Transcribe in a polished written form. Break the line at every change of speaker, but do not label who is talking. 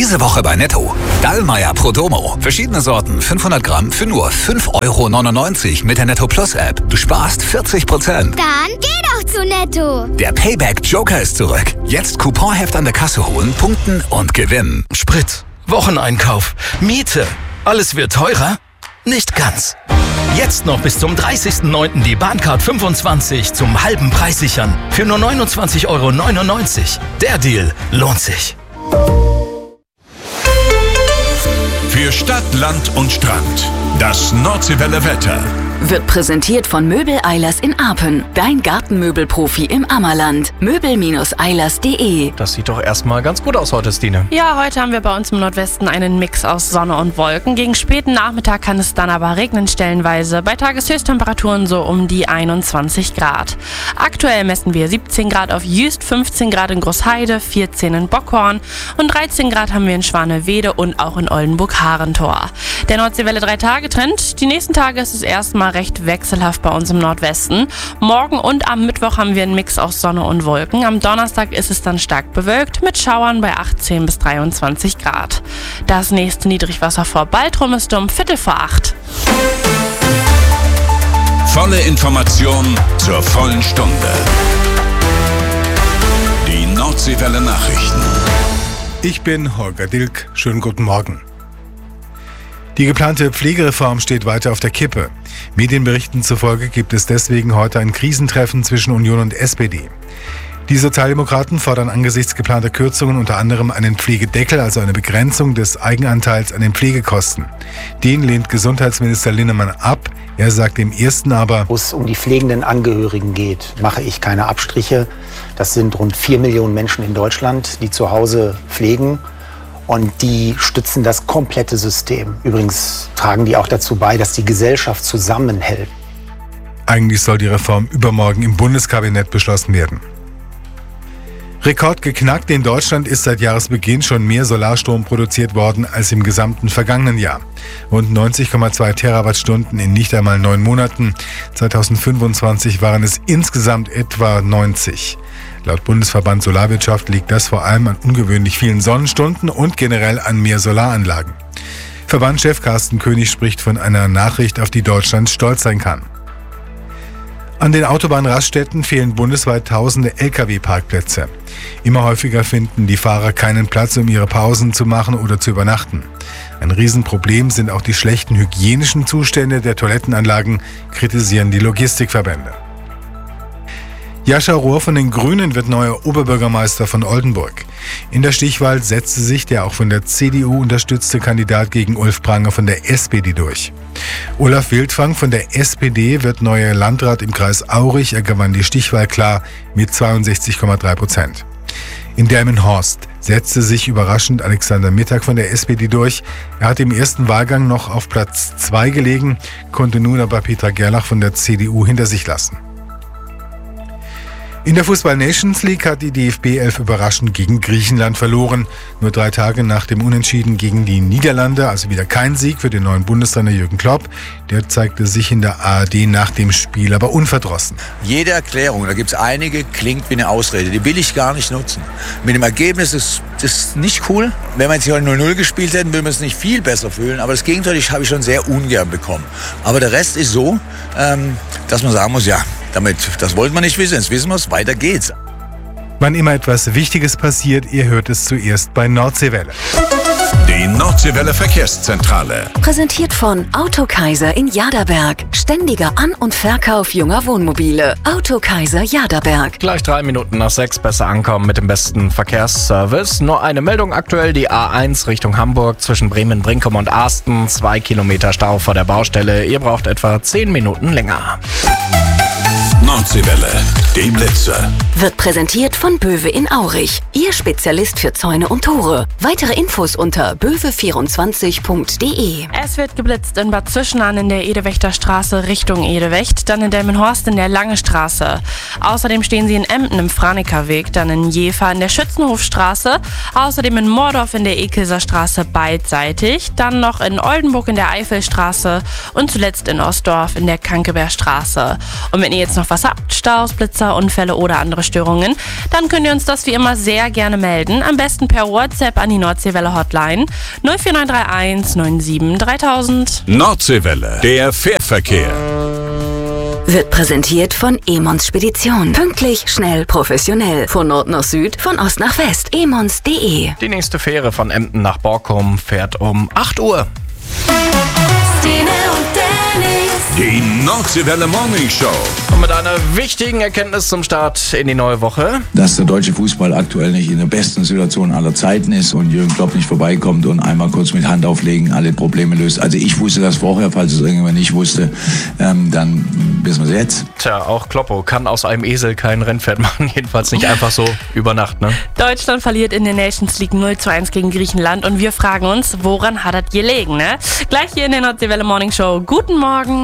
Diese Woche bei Netto. Dallmayr Prodomo. Verschiedene Sorten, 500 Gramm für nur 5,99 € mit der Netto Plus App. Du sparst 40%.
Dann geh doch zu Netto.
Der Payback Joker ist zurück. Jetzt Couponheft an der Kasse holen, punkten und gewinnen.
Sprit, Wocheneinkauf, Miete. Alles wird teurer? Nicht ganz. Jetzt noch bis zum 30.09. die Bahncard 25 zum halben Preis sichern. Für nur 29,99 €. Der Deal lohnt sich.
Für Stadt, Land und Strand. Das Nordseewelle Wetter.
Wird präsentiert von Möbel Eilers in Apen. Dein Gartenmöbelprofi im Ammerland. Möbel-eilers.de.
Das sieht doch erstmal ganz gut aus heute, Stine.
Ja, heute haben wir bei uns im Nordwesten einen Mix aus Sonne und Wolken. Gegen späten Nachmittag kann es dann aber regnen stellenweise. Bei Tageshöchsttemperaturen so um die 21 Grad. Aktuell messen wir 17 Grad auf Jüst, 15 Grad in Großheide, 14 in Bockhorn und 13 Grad haben wir in Schwanewede und auch in Oldenburg-Harentor. Der Nordseewelle 3-Tage-Trend. Die nächsten Tage ist es erstmal recht wechselhaft bei uns im Nordwesten. Morgen und am Mittwoch haben wir einen Mix aus Sonne und Wolken. Am Donnerstag ist es dann stark bewölkt mit Schauern bei 18 bis 23 Grad. Das nächste Niedrigwasser vor Baltrum ist um 7:45.
Volle Information zur vollen Stunde. Die Nordseewelle Nachrichten.
Ich bin Holger Dilk. Schönen guten Morgen. Die geplante Pflegereform steht weiter auf der Kippe. Medienberichten zufolge gibt es deswegen heute ein Krisentreffen zwischen Union und SPD. Die Sozialdemokraten fordern angesichts geplanter Kürzungen unter anderem einen Pflegedeckel, also eine Begrenzung des Eigenanteils an den Pflegekosten. Den lehnt Gesundheitsminister Linnemann ab. Er sagt im ersten aber,
wo es um die pflegenden Angehörigen geht, mache ich keine Abstriche. Das sind rund 4 Millionen Menschen in Deutschland, die zu Hause pflegen. Und die stützen das komplette System. Übrigens tragen die auch dazu bei, dass die Gesellschaft zusammenhält.
Eigentlich soll die Reform übermorgen im Bundeskabinett beschlossen werden. Rekord geknackt. In Deutschland ist seit Jahresbeginn schon mehr Solarstrom produziert worden als im gesamten vergangenen Jahr. Rund 90,2 Terawattstunden in nicht einmal 9 Monaten. 2025 waren es insgesamt etwa 90. Laut Bundesverband Solarwirtschaft liegt das vor allem an ungewöhnlich vielen Sonnenstunden und generell an mehr Solaranlagen. Verbandschef Carsten König spricht von einer Nachricht, auf die Deutschland stolz sein kann. An den Autobahnraststätten fehlen bundesweit tausende Lkw-Parkplätze. Immer häufiger finden die Fahrer keinen Platz, um ihre Pausen zu machen oder zu übernachten. Ein Riesenproblem sind auch die schlechten hygienischen Zustände der Toilettenanlagen, kritisieren die Logistikverbände. Jascha Rohr von den Grünen wird neuer Oberbürgermeister von Oldenburg. In der Stichwahl setzte sich der auch von der CDU unterstützte Kandidat gegen Ulf Pranger von der SPD durch. Olaf Wildfang von der SPD wird neuer Landrat im Kreis Aurich. Er gewann die Stichwahl klar mit 62,3%. In Delmenhorst setzte sich überraschend Alexander Mittag von der SPD durch. Er hat im ersten Wahlgang noch auf Platz 2 gelegen, konnte nun aber Petra Gerlach von der CDU hinter sich lassen. In der Fußball-Nations League hat die DFB 11 überraschend gegen Griechenland verloren. Nur 3 Tage nach dem Unentschieden gegen die Niederlande, also wieder kein Sieg für den neuen Bundestrainer Jürgen Klopp. Der zeigte sich in der ARD nach dem Spiel aber unverdrossen.
Jede Erklärung, da gibt es einige, klingt wie eine Ausrede. Die will ich gar nicht nutzen. Mit dem Ergebnis ist das nicht cool. Wenn wir jetzt hier 0-0 gespielt hätten, würden wir es nicht viel besser fühlen. Aber das Gegenteil habe ich schon sehr ungern bekommen. Aber der Rest ist so, dass man sagen muss, ja, das wollten wir nicht wissen, jetzt wissen wir es, weiter geht's.
Wann immer etwas Wichtiges passiert, ihr hört es zuerst bei Nordseewelle.
Die Nordseewelle Verkehrszentrale.
Präsentiert von Autokaiser in Jaderberg. Ständiger An- und Verkauf junger Wohnmobile. Autokaiser Jaderberg.
Gleich 3 Minuten nach 6 besser ankommen mit dem besten Verkehrsservice. Nur eine Meldung aktuell, die A1 Richtung Hamburg zwischen Bremen-Brinkum und Asten. 2 Kilometer Stau vor der Baustelle. Ihr braucht etwa 10 Minuten länger.
Nordseewelle, die Blitzer.
Wird präsentiert von Böwe in Aurich. Ihr Spezialist für Zäune und Tore. Weitere Infos unter böwe24.de.
Es wird geblitzt in Bad Zwischenahn in der Edewächter Straße Richtung Edewecht, dann in Delmenhorst in der Lange Straße. Außerdem stehen sie in Emden im Franeker Weg, dann in Jever in der Schützenhofstraße, außerdem in Mordorf in der Ekelser Straße beidseitig, dann noch in Oldenburg in der Eifelstraße und zuletzt in Ostdorf in der Kankebergstraße. Und wenn ihr jetzt noch was Wasser habt, Staus, Blitzer, Unfälle oder andere Störungen, dann könnt ihr uns das wie immer sehr gerne melden. Am besten per WhatsApp an die Nordseewelle Hotline 04931 97 3000.
Nordseewelle, der Fährverkehr.
Wird präsentiert von Emons Spedition. Pünktlich, schnell, professionell. Von Nord nach Süd, von Ost nach West. emons.de.
Die nächste Fähre von Emden nach Borkum fährt um 8 Uhr.
Die Nordseewelle Morning Show.
Und mit einer wichtigen Erkenntnis zum Start in die neue Woche.
Dass der deutsche Fußball aktuell nicht in der besten Situation aller Zeiten ist und Jürgen Klopp nicht vorbeikommt und einmal kurz mit Hand auflegen alle Probleme löst. Also ich wusste das vorher, falls es irgendjemand nicht wusste, dann wissen wir es jetzt.
Tja, auch Kloppo kann aus einem Esel kein Rennpferd machen, jedenfalls nicht einfach so über Nacht, ne?
Deutschland verliert in der Nations League 0:1 gegen Griechenland und wir fragen uns, woran hat das gelegen, ne? Gleich hier in der Nordseewelle Morning Show. Guten Morgen.